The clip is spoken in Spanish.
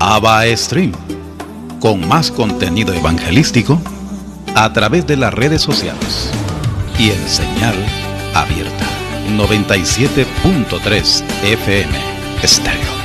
Abba Stream, con más contenido evangelístico a través de las redes sociales y en señal abierta. 97.3 FM Estéreo.